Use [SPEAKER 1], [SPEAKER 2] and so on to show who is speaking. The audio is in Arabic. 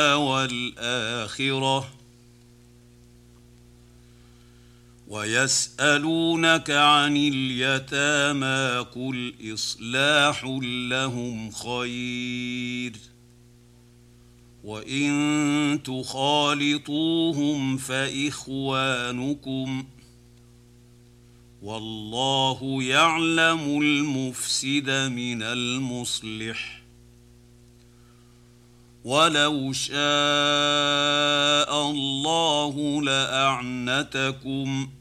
[SPEAKER 1] والآخرة ويسألونك عن اليتامى قل إصلاح لهم خير وإن تخالطوهم فإخوانكم والله يعلم المفسد من المصلح ولو شاء الله لأعنتكم